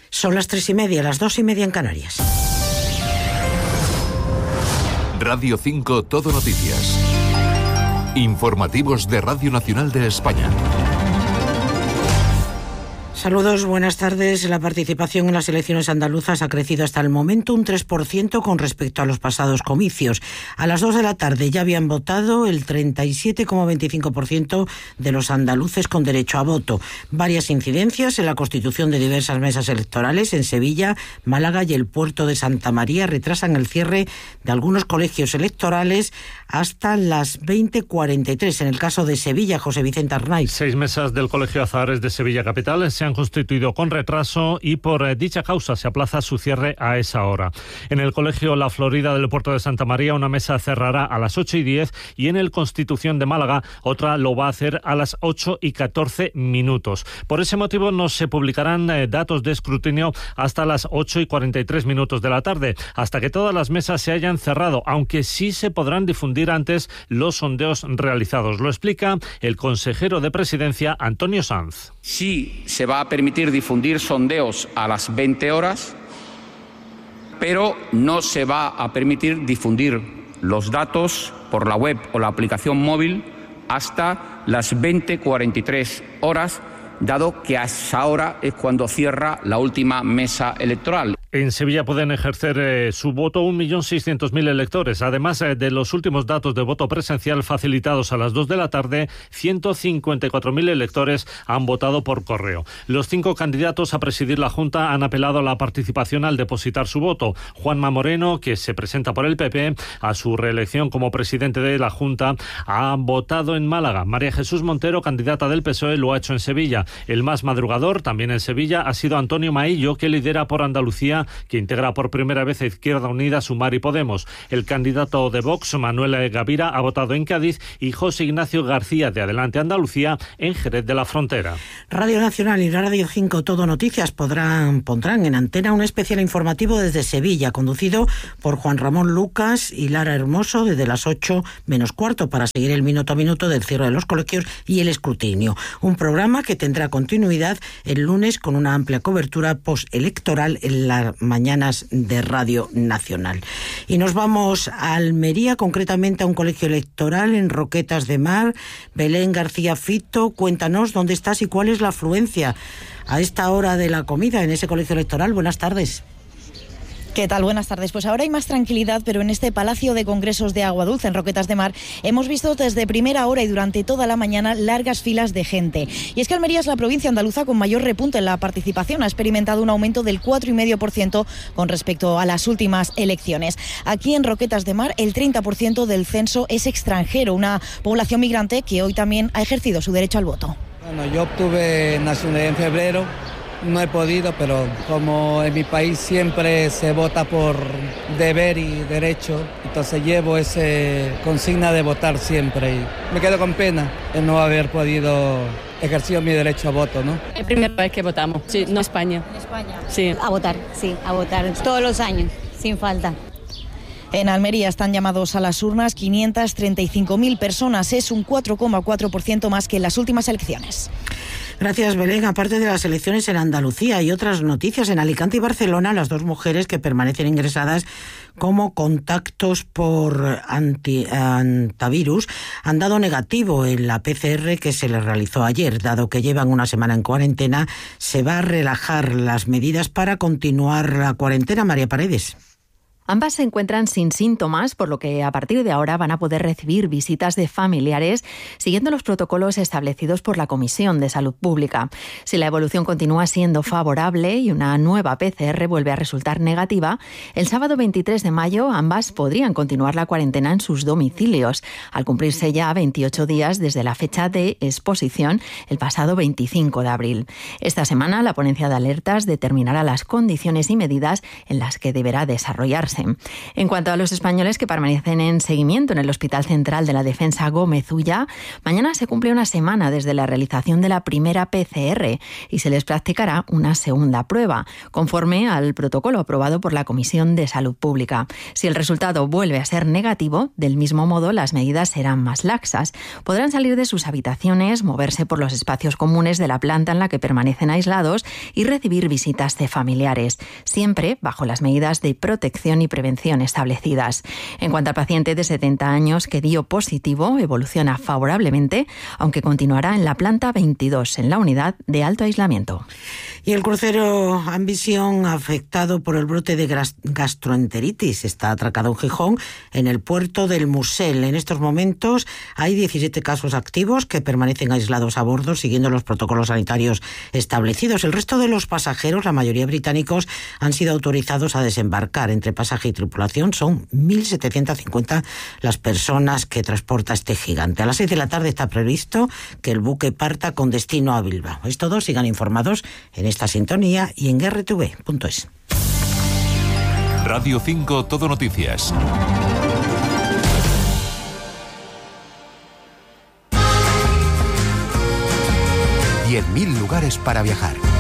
Son las 3:30, las 2:30 en Canarias. Radio 5 Todo Noticias. Informativos de Radio Nacional de España. Saludos, buenas tardes. La participación en las elecciones andaluzas ha crecido hasta el momento un 3% con respecto a los pasados comicios. A las 2 de la tarde ya habían votado el 37,25% de los andaluces con derecho a voto. Varias incidencias en la constitución de diversas mesas electorales en Sevilla, Málaga y el puerto de Santa María retrasan el cierre de algunos colegios electorales hasta las 20:43. En el caso de Sevilla, José Vicente Arnaiz. 6 mesas del Colegio Azahares de Sevilla Capital se han constituido con retraso y por dicha causa se aplaza su cierre a esa hora. En el Colegio La Florida del puerto de Santa María una mesa cerrará a las 8:10 y en el Constitución de Málaga otra lo va a hacer a las 8:14. Por ese motivo no se publicarán datos de escrutinio hasta las 8:43 de la tarde, hasta que todas las mesas se hayan cerrado, aunque sí se podrán difundir antes los sondeos realizados. Lo explica el consejero de Presidencia, Antonio Sanz. Sí se va a permitir difundir sondeos a las 20 horas, pero no se va a permitir difundir los datos por la web o la aplicación móvil hasta las 20:43, dado que a esa hora es cuando cierra la última mesa electoral. En Sevilla pueden ejercer su voto 1.600.000 electores. Además de los últimos datos de voto presencial facilitados a las 2 de la tarde, 154.000 electores han votado por correo. Los 5 candidatos a presidir la Junta han apelado a la participación al depositar su voto. Juanma Moreno, que se presenta por el PP a su reelección como presidente de la Junta, ha votado en Málaga. María Jesús Montero, candidata del PSOE, lo ha hecho en Sevilla. El más madrugador, también en Sevilla, ha sido Antonio Maillo, que lidera por Andalucía, que integra por primera vez a Izquierda Unida, Sumar y Podemos. El candidato de Vox, Manuel Gavira, ha votado en Cádiz y José Ignacio García, de Adelante Andalucía, en Jerez de la Frontera. Radio Nacional y Radio 5 Todo Noticias pondrán en antena un especial informativo desde Sevilla, conducido por Juan Ramón Lucas y Lara Hermoso, desde las 8:15, para seguir el minuto a minuto del cierre de los colegios y el escrutinio. Un programa que tendrá continuidad el lunes con una amplia cobertura postelectoral en las mañanas de Radio Nacional. Y nos vamos a Almería, concretamente a un colegio electoral en Roquetas de Mar. Belén García Fito, cuéntanos dónde estás y cuál es la afluencia a esta hora de la comida en ese colegio electoral. Buenas tardes. ¿Qué tal? Buenas tardes. Pues ahora hay más tranquilidad, pero en este Palacio de Congresos de Agua Dulce, en Roquetas de Mar, hemos visto desde primera hora y durante toda la mañana largas filas de gente. Y es que Almería es la provincia andaluza con mayor repunte en la participación. Ha experimentado un aumento del 4,5% con respecto a las últimas elecciones. Aquí en Roquetas de Mar, el 30% del censo es extranjero, una población migrante que hoy también ha ejercido su derecho al voto. Bueno, yo obtuve nacionalidad en febrero. No he podido, pero como en mi país siempre se vota por deber y derecho, entonces llevo esa consigna de votar siempre y me quedo con pena de no haber podido ejercer mi derecho a voto, ¿no? Es la primera vez que votamos, sí, no España. En España. Sí. A votar todos los años, sin falta. En Almería están llamados a las urnas 535.000 personas, es un 4,4% más que en las últimas elecciones. Gracias, Belén. Aparte de las elecciones en Andalucía y otras noticias, en Alicante y Barcelona, las 2 mujeres que permanecen ingresadas como contactos por antivirus han dado negativo en la PCR que se les realizó ayer. Dado que llevan una semana en cuarentena, se va a relajar las medidas para continuar la cuarentena. María Paredes. Ambas se encuentran sin síntomas, por lo que a partir de ahora van a poder recibir visitas de familiares siguiendo los protocolos establecidos por la Comisión de Salud Pública. Si la evolución continúa siendo favorable y una nueva PCR vuelve a resultar negativa, el sábado 23 de mayo ambas podrían continuar la cuarentena en sus domicilios, al cumplirse ya 28 días desde la fecha de exposición el pasado 25 de abril. Esta semana la ponencia de alertas determinará las condiciones y medidas en las que deberá desarrollarse recuperarse. En cuanto a los españoles que permanecen en seguimiento en el Hospital Central de la Defensa Gómez Ulla, mañana se cumple una semana desde la realización de la primera PCR y se les practicará una segunda prueba, conforme al protocolo aprobado por la Comisión de Salud Pública. Si el resultado vuelve a ser negativo, del mismo modo las medidas serán más laxas. Podrán salir de sus habitaciones, moverse por los espacios comunes de la planta en la que permanecen aislados y recibir visitas de familiares, siempre bajo las medidas de protección y prevención establecidas. En cuanto al paciente de 70 años que dio positivo, evoluciona favorablemente, aunque continuará en la planta 22, en la unidad de alto aislamiento. Y el crucero Ambition, afectado por el brote de gastroenteritis, está atracado en Gijón, en el puerto del Musel. En estos momentos hay 17 casos activos que permanecen aislados a bordo, siguiendo los protocolos sanitarios establecidos. El resto de los pasajeros, la mayoría británicos, han sido autorizados a desembarcar. Entre pasaje y tripulación son 1.750 las personas que transporta este gigante. A las 6 de la tarde está previsto que el buque parta con destino a Bilbao. Es todo, sigan informados en esta sintonía y en rtv.es. Radio 5 Todo Noticias. $10.000 lugares para viajar.